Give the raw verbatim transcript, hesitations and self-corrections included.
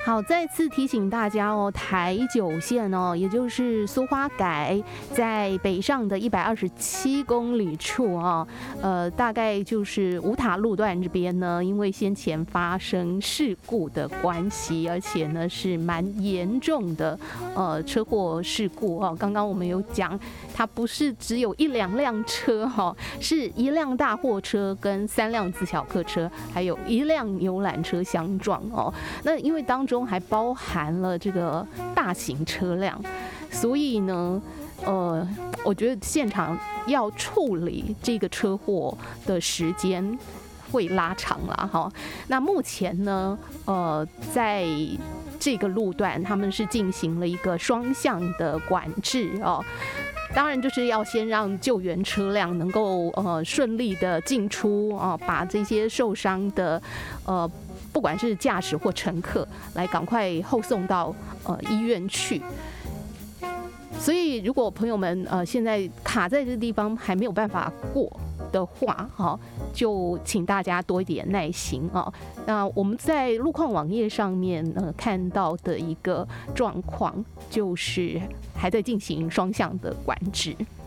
好，再次提醒大家哦，台九线哦，也就是苏花改在北上的一百二十七公里处哦，呃，大概就是五塔路段这边呢，因为先前发生事故的关系，而且呢是蛮严重的呃车祸事故哦。刚刚我们有讲，它不是只有一两辆车哈、哦，是一辆大货车跟三辆自小客车，还有一辆游览车相撞哦。那因为当中还包含了这个大型车辆，所以呢，呃，我觉得现场要处理这个车祸的时间会拉长了哈。那目前呢，呃，在这个路段他们是进行了一个双向的管制哦。当然就是要先让救援车辆能够呃顺利的进出啊、呃，把这些受伤的呃不管是驾驶或乘客来赶快后送到呃医院去。所以如果朋友们呃现在卡在这个地方还没有办法过的话，哈，就请大家多一点耐心啊。那我们在路况网页上面呃看到的一个状况，就是还在进行双向的管制。